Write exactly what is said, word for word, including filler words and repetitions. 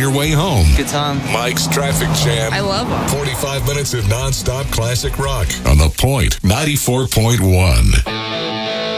your way home. Good time. Mike's Traffic Jam. I love them. forty-five minutes of nonstop classic rock on The Point ninety-four point one.